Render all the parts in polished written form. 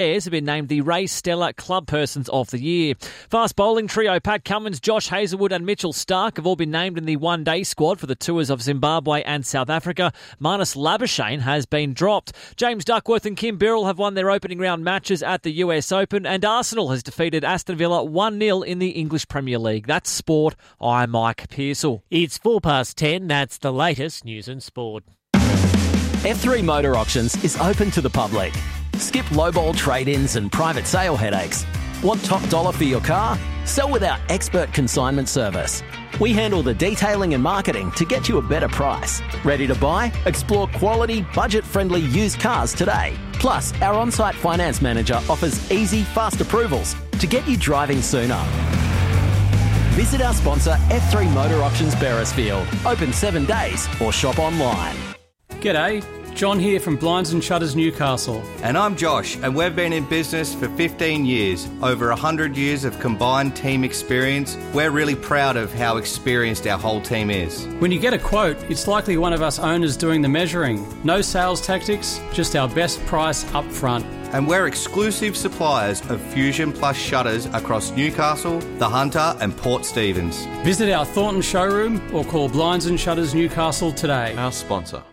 Bears have been named the Ray Stella Club Persons of the Year. Fast bowling trio Pat Cummins, Josh Hazlewood and Mitchell Stark have all been named in the one-day squad for the tours of Zimbabwe and South Africa. Marnus Labuschagne has been dropped. James Duckworth and Kim Birrell have won their opening round matches at the US Open, and Arsenal has defeated Aston Villa 1-0 in the English Premier League. That's sport. I'm Mike Pearsall. It's 10:04. That's the latest news and sport. F3 Motor Auctions is open to the public. Skip lowball trade-ins and private sale headaches. Want top dollar for your car? Sell with our expert consignment service. We handle the detailing and marketing to get you a better price. Ready to buy? Explore quality, budget-friendly used cars today. Plus, our on-site finance manager offers easy, fast approvals to get you driving sooner. Visit our sponsor F3 Motor Auctions Beresfield. Open 7 days or shop online. G'day, John here from Blinds and Shutters Newcastle. And I'm Josh, and we've been in business for 15 years, over 100 years of combined team experience. We're really proud of how experienced our whole team is. When you get a quote, it's likely one of us owners doing the measuring. No sales tactics, just our best price up front. And we're exclusive suppliers of Fusion Plus shutters across Newcastle, The Hunter and Port Stephens. Visit our Thornton showroom or call Blinds and Shutters Newcastle today. Our sponsor.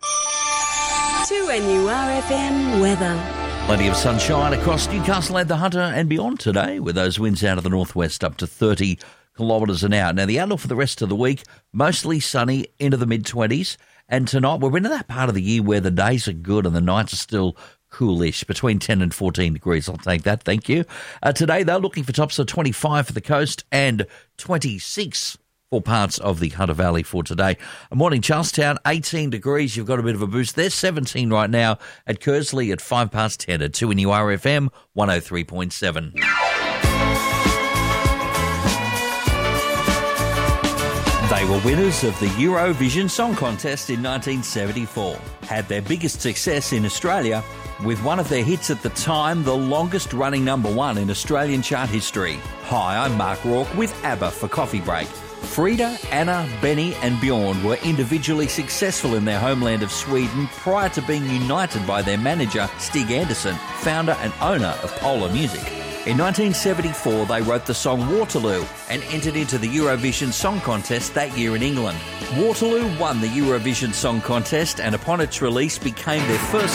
2NURFM weather. Plenty of sunshine across Newcastle and the Hunter and beyond today, with those winds out of the northwest up to 30 kilometres an hour. Now, the outlook for the rest of the week, mostly sunny into the mid-20s. And tonight, we're into that part of the year where the days are good and the nights are still coolish, between 10 and 14 degrees. I'll take that, thank you. Today, they're looking for tops of 25 for the coast and 26 for parts of the Hunter Valley for today. Morning, Charlestown, 18 degrees. You've got a bit of a boost there. 17 right now at Kersley at 10:05 at 2NURFM 103.7. They were winners of the Eurovision Song Contest in 1974, had their biggest success in Australia, with one of their hits at the time the longest-running number one in Australian chart history. Hi, I'm Mark Rourke with ABBA for Coffee Break. Frida, Anna, Benny and Bjorn were individually successful in their homeland of Sweden prior to being united by their manager, Stig Anderson, founder and owner of Polar Music. In 1974, they wrote the song Waterloo and entered into the Eurovision Song Contest that year in England. Waterloo won the Eurovision Song Contest and upon its release became their first